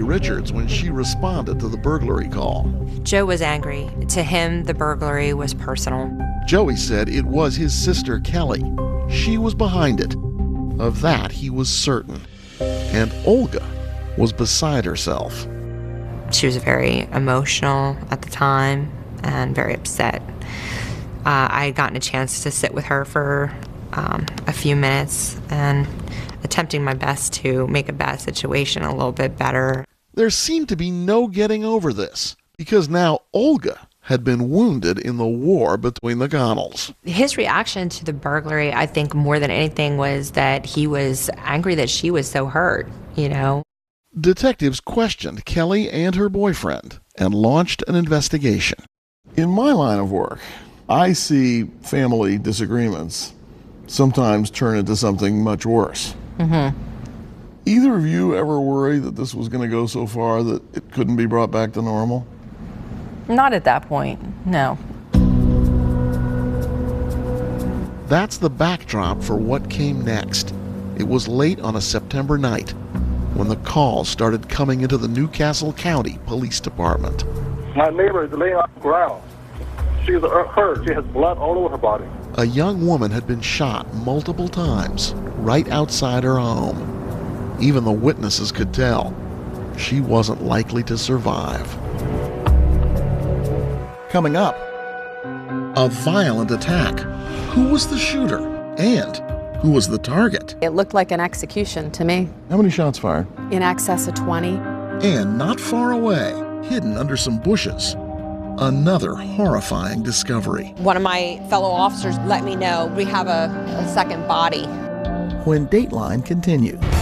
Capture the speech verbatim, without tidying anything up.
Richards when she responded to the burglary call. Joe was angry. To him, the burglary was personal. Joey said it was his sister, Kelly. She was behind it. Of that, he was certain. And Olga was beside herself. She was very emotional at the time and very upset. Uh, I had gotten a chance to sit with her for um, a few minutes and attempting my best to make a bad situation a little bit better. There seemed to be no getting over this, because now Olga had been wounded in the war between the Connells. His reaction to the burglary, I think more than anything, was that he was angry that she was so hurt, you know. Detectives questioned Kelly and her boyfriend and launched an investigation. In my line of work, I see family disagreements sometimes turn into something much worse. Mm-hmm. Either of you ever worry that this was going to go so far that it couldn't be brought back to normal? Not at that point, no. That's the backdrop for what came next. It was late on a September night when the calls started coming into the Newcastle County Police Department. My neighbor is laying on the ground. She's hurt. She has blood all over her body. A young woman had been shot multiple times right outside her home. Even the witnesses could tell she wasn't likely to survive. Coming up, a violent attack. Who was the shooter? And who was the target? It looked like an execution to me. How many shots fired? In excess of twenty. And not far away, hidden under some bushes, another horrifying discovery. One of my fellow officers let me know we have a, a second body. When Dateline continued.